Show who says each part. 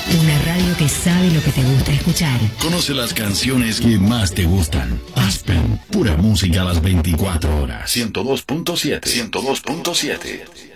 Speaker 1: Una radio que sabe lo que te gusta escuchar.
Speaker 2: Conoce las canciones que más te gustan. Aspen, pura música a las 24 horas. 102.7. 102.7.